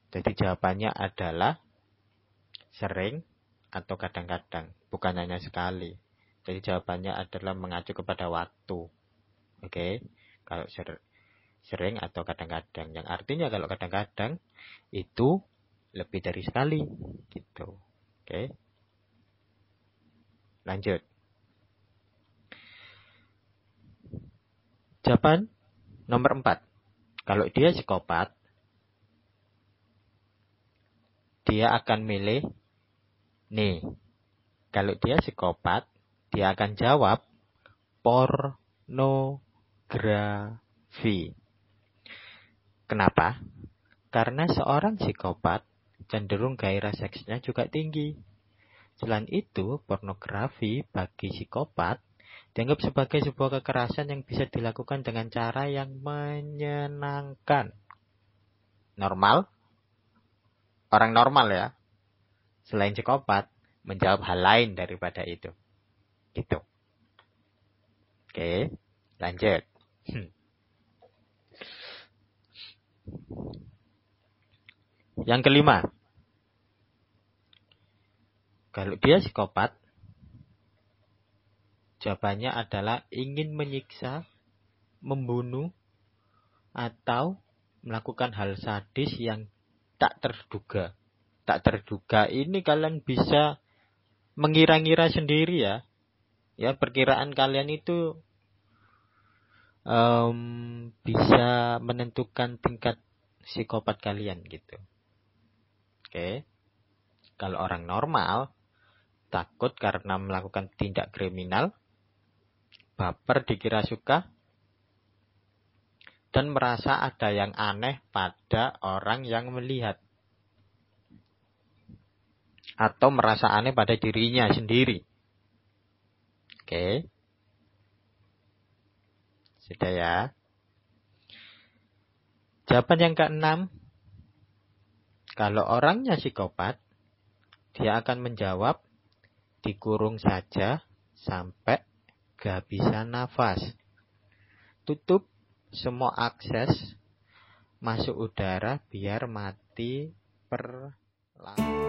Jadi jawabannya adalah sering atau kadang-kadang, bukan hanya sekali. Jadi jawabannya adalah mengacu kepada waktu. Oke, kalau sering atau kadang-kadang. Yang artinya kalau kadang-kadang itu lebih dari sekali. Gitu. Oke. Lanjut. Jawaban nomor 4. Kalau dia psikopat, dia akan milih nih. Kalau dia psikopat, dia akan jawab pornografi. Kenapa? Karena seorang psikopat cenderung gairah seksnya juga tinggi. Selain itu, pornografi bagi psikopat dianggap sebagai sebuah kekerasan yang bisa dilakukan dengan cara yang menyenangkan. Normal? Orang normal ya. Selain psikopat, menjawab hal lain daripada itu. Gitu. Oke, lanjut. Yang kelima. Kalau dia psikopat, jawabannya adalah ingin menyiksa, membunuh, atau melakukan hal sadis yang tak terduga. Tak terduga ini kalian bisa mengira-ngira sendiri ya. Ya, perkiraan kalian itu bisa menentukan tingkat psikopat kalian gitu. Oke. Kalau orang normal takut karena melakukan tindak kriminal, baper dikira suka, dan merasa ada yang aneh pada orang yang melihat. Atau merasa aneh pada dirinya sendiri. Oke. Sudah ya. Jawaban yang keenam. Kalau orangnya psikopat, dia akan menjawab dikurung saja sampai kehabisan nafas. Tutup semua akses masuk udara biar mati perlahan.